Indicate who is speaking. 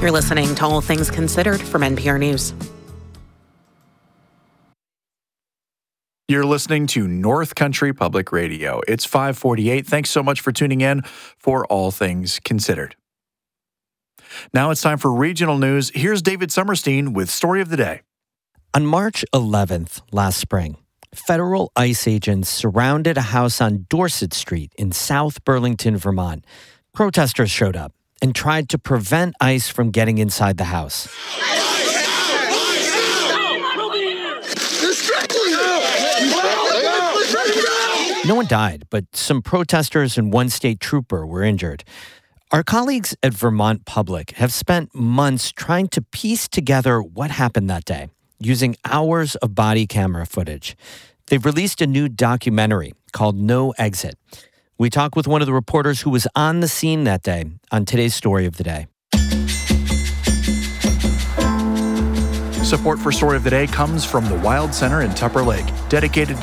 Speaker 1: You're listening to All Things Considered from NPR News.
Speaker 2: You're listening to North Country Public Radio. It's 5:48. Thanks so much for tuning in for All Things Considered. Now it's time for regional news. Here's David Summerstein with Story of the Day.
Speaker 3: On March 11th last spring, federal ICE agents surrounded a house on Dorset Street in South Burlington, Vermont. Protesters showed up and tried to prevent ICE from getting inside the house. No one died, but some protesters and one state trooper were injured. Our colleagues at Vermont Public have spent months trying to piece together what happened that day, using hours of body camera footage. They've released a new documentary called No Exit. We talk with one of the reporters who was on the scene that day on today's Story of the Day.
Speaker 2: Support for Story of the Day comes from the Wild Center in Tupper Lake, dedicated